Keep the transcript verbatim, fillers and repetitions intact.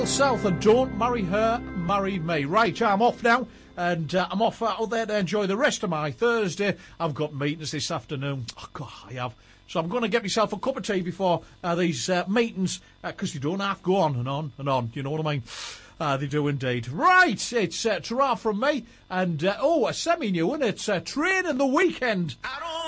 South and Don't Marry Her, Marry Me. Right, I'm off now, and uh, I'm off out there to enjoy the rest of my Thursday. I've got meetings this afternoon. Oh, God, I have. So I'm going to get myself a cup of tea before uh, these uh, meetings, because uh, they don't have to go on and on and on, you know what I mean? Uh, they do indeed. Right, it's uh, ta-ra from me, and, uh, oh, a semi-new one, it's uh, Train in the Weekend. I don't